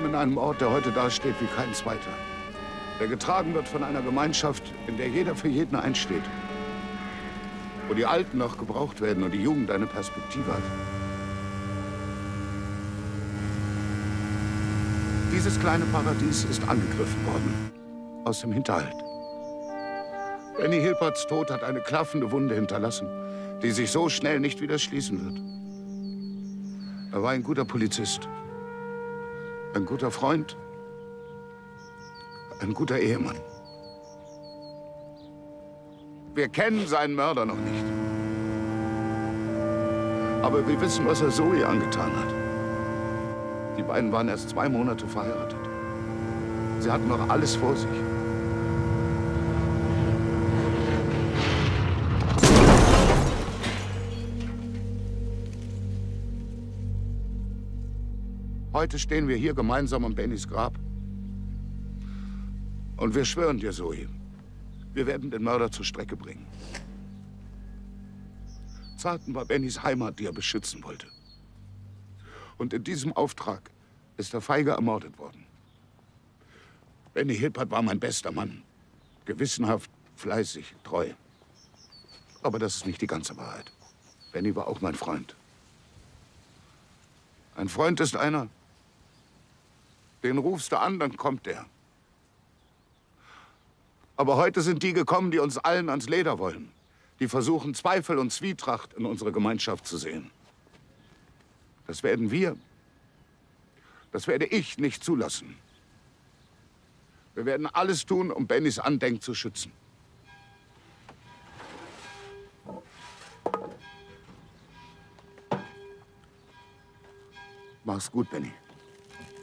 leben in einem Ort, der heute dasteht wie kein zweiter. Der getragen wird von einer Gemeinschaft, in der jeder für jeden einsteht. Wo die Alten noch gebraucht werden und die Jugend eine Perspektive hat. Dieses kleine Paradies ist angegriffen worden. Aus dem Hinterhalt. Benny Hilperts Tod hat eine klaffende Wunde hinterlassen, die sich so schnell nicht wieder schließen wird. Er war ein guter Polizist. Ein guter Freund. Ein guter Ehemann. Wir kennen seinen Mörder noch nicht. Aber wir wissen, was er Zoe angetan hat. Die beiden waren erst 2 Monate verheiratet. Sie hatten noch alles vor sich. Heute stehen wir hier gemeinsam um Bennys Grab. Und wir schwören dir, Zoe, wir werden den Mörder zur Strecke bringen. Zarten war Bennys Heimat, die er beschützen wollte. Und in diesem Auftrag ist er feige ermordet worden. Benny Hilpert war mein bester Mann. Gewissenhaft, fleißig, treu. Aber das ist nicht die ganze Wahrheit. Benny war auch mein Freund. Ein Freund ist einer, den rufst du an, dann kommt er. Aber heute sind die gekommen, die uns allen ans Leder wollen. Die versuchen, Zweifel und Zwietracht in unsere Gemeinschaft zu sehen. Das werden wir, das werde ich nicht zulassen. Wir werden alles tun, um Bennys Andenken zu schützen. Mach's gut, Benny.